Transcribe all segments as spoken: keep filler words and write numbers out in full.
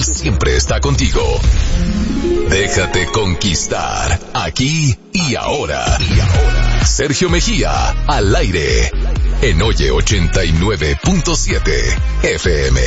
Él siempre está contigo. Déjate conquistar, aquí y ahora. Y ahora. Sergio Mejía, al aire, en Oye ochenta y nueve punto siete F M.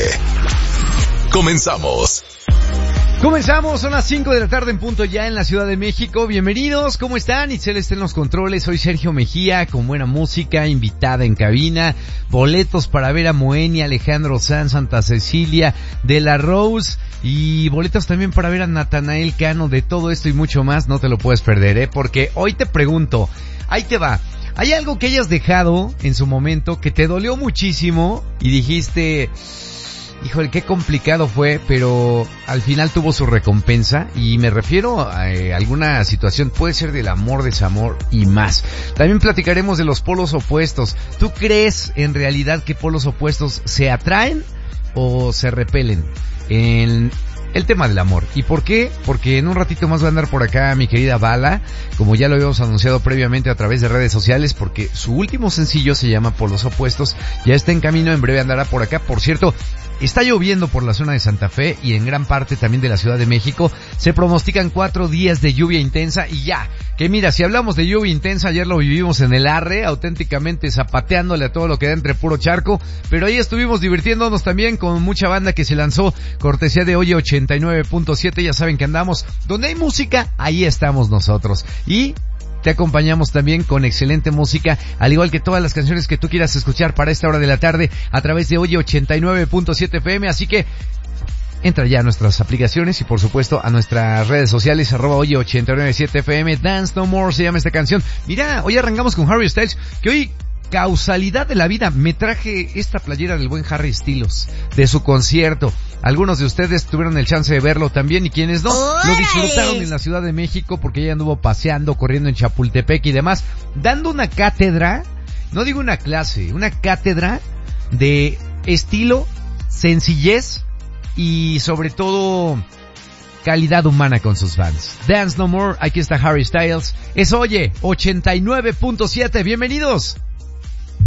Comenzamos. Comenzamos, son las cinco de la tarde en punto ya en la Ciudad de México. Bienvenidos, ¿cómo están? Itzel está en los controles, soy Sergio Mejía, con buena música, invitada en cabina, boletos para ver a Moenia, Alejandro Sanz, Santa Cecilia, De La Rose, y boletos también para ver a Natanael Cano. De todo esto y mucho más no te lo puedes perder, ¿eh? Porque hoy te pregunto, ahí te va, ¿hay algo que hayas dejado en su momento que te dolió muchísimo y dijiste... híjole, qué complicado fue, pero al final tuvo su recompensa? Y me refiero a eh, alguna situación, puede ser del amor, desamor y más. También platicaremos de los polos opuestos. ¿Tú crees en realidad que polos opuestos se atraen o se repelen en el tema del amor? ¿Y por qué? Porque en un ratito más va a andar por acá mi querida Bala, como ya lo habíamos anunciado previamente a través de redes sociales, porque su último sencillo se llama Polos Opuestos, ya está en camino, en breve andará por acá. Por cierto, está lloviendo por la zona de Santa Fe y en gran parte también de la Ciudad de México. Se pronostican cuatro días de lluvia intensa y ya, que mira, si hablamos de lluvia intensa, ayer lo vivimos en el Arre, auténticamente zapateándole a todo lo que da entre puro charco, pero ahí estuvimos divirtiéndonos también con mucha banda que se lanzó, cortesía de Oye ochenta y nueve punto siete, ya saben que andamos, donde hay música, ahí estamos nosotros. Y te acompañamos también con excelente música, al igual que todas las canciones que tú quieras escuchar para esta hora de la tarde a través de Oye ochenta y nueve punto siete F M, así que entra ya a nuestras aplicaciones y por supuesto a nuestras redes sociales, arroba Oye ochenta y nueve punto siete F M. Dance No More se llama esta canción. Mira, hoy arrancamos con Harry Styles, que hoy, causalidad de la vida, me traje esta playera del buen Harry Styles, de su concierto. Algunos de ustedes tuvieron el chance de verlo también, y quienes no, ¡órale!, lo disfrutaron en la Ciudad de México, porque ella anduvo paseando, corriendo en Chapultepec y demás, dando una cátedra, no digo una clase, una cátedra de estilo, sencillez y sobre todo calidad humana con sus fans. Dance No More, aquí está Harry Styles. Es Oye ochenta y nueve punto siete, bienvenidos.